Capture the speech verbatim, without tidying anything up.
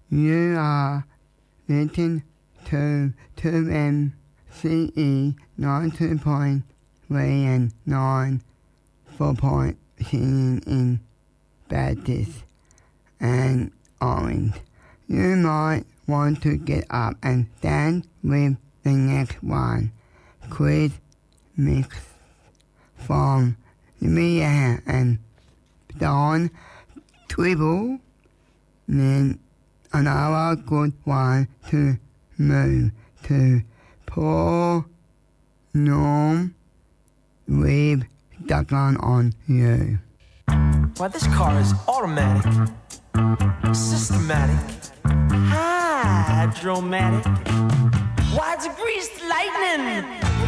You are listening to two M C E ninety point three and nine four point singing in Baptist and Orange. You might want to get up and stand with the next one. Quiz mix from Leanne and Dawn Tribble. Then another good one to move to Paul Norm with Duckland on You. Well, this car is automatic, systematic, hydromatic. Why, it's greased lightning.